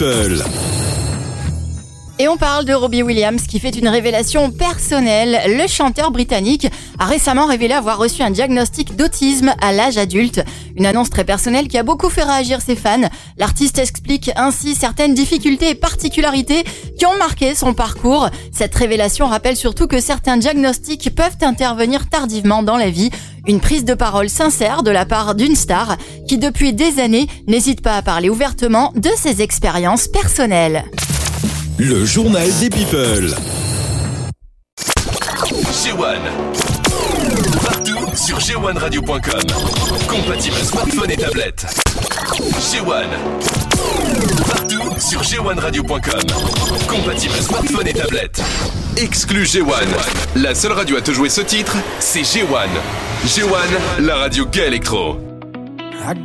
People. Et on parle de Robbie Williams qui fait une révélation personnelle. Le chanteur britannique a récemment révélé avoir reçu un diagnostic d'autisme à l'âge adulte. Une annonce très personnelle qui a beaucoup fait réagir ses fans. L'artiste explique ainsi certaines difficultés et particularités qui ont marqué son parcours. Cette révélation rappelle surtout que certains diagnostics peuvent intervenir tardivement dans la vie. Une prise de parole sincère de la part d'une star qui depuis des années n'hésite pas à parler ouvertement de ses expériences personnelles. Le journal des People. G1. Partout sur g1radio.com. Compatible smartphone et tablette. G1. Partout sur g1radio.com. Compatible smartphone et tablette. Exclu G1. La seule radio à te jouer ce titre, c'est G1. G1, la radio gay électro.